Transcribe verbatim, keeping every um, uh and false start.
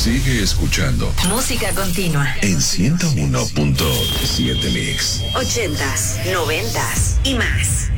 Sigue escuchando. Música continua. En ciento uno punto siete Mix. Ochentas, noventas y más.